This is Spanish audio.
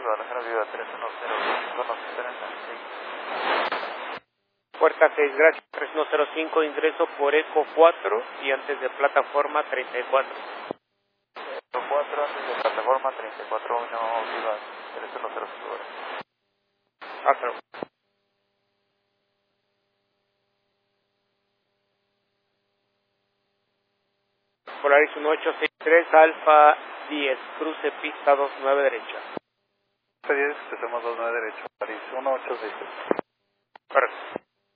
Guadalajara Viva 3105, nos esperan en 6. Puerta 6, gracias. 3105, ingreso por Eco 4 y antes de plataforma 34. Eco 4, antes de plataforma 34, 1 Viva 3105. Hasta luego. Polaris 1863, Alfa 10, cruce pista 29 derecha. Pista 10, crucemos 29 derecha, Polaris 1863. Correcto.